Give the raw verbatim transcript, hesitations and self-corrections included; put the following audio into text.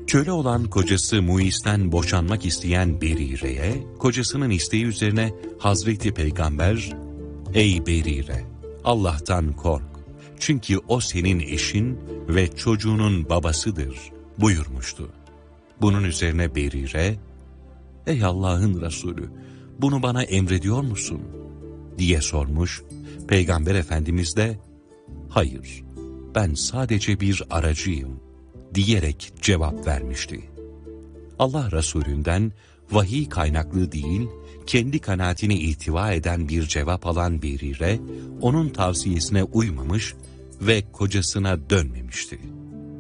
Köle olan kocası Muis'ten boşanmak isteyen Berire'ye, kocasının isteği üzerine Hazreti Peygamber, "Ey Berire, Allah'tan kork, çünkü o senin eşin ve çocuğunun babasıdır," buyurmuştu. Bunun üzerine Berire, "Ey Allah'ın Resulü, bunu bana emrediyor musun?" diye sormuş. Peygamber Efendimiz de, "Hayır, ben sadece bir aracıyım," diyerek cevap vermişti. Allah Resulünden vahiy kaynaklı değil, kendi kanaatine ihtiva eden bir cevap alan Berire, onun tavsiyesine uymamış ve kocasına dönmemişti.